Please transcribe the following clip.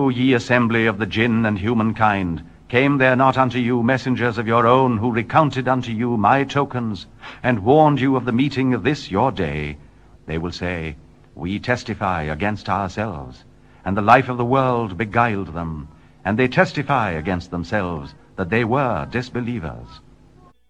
O ye assembly of the Jinn and humankind, came there not unto you messengers of your own, who recounted unto you my tokens, and warned you of the meeting of this your day? They will say, We testify against ourselves, and the life of the world beguiled them, and they testify against themselves that they were disbelievers.